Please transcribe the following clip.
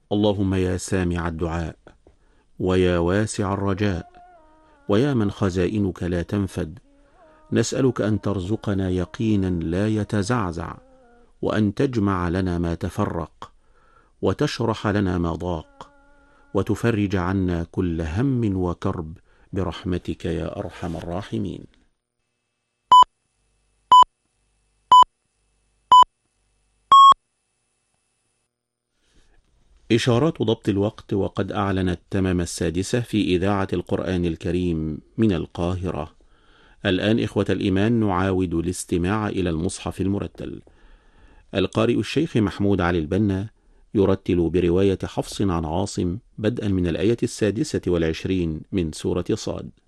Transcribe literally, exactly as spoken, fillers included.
اللهم يا سامع الدعاء، ويا واسع الرجاء، ويا من خزائنك لا تنفد، نسألك أن ترزقنا يقينا لا يتزعزع، وأن تجمع لنا ما تفرق، وتشرح لنا ما ضاق، وتفرج عنا كل هم وكرب برحمتك يا أرحم الراحمين. إشارات ضبط الوقت، وقد أعلنت تمام السادسة في إذاعة القرآن الكريم من القاهرة. الآن إخوة الإيمان نعاود الاستماع إلى المصحف المرتل. القارئ الشيخ محمود علي البنا يرتل برواية حفص عن عاصم بدءا من الآية السادسة والعشرين من سورة صاد.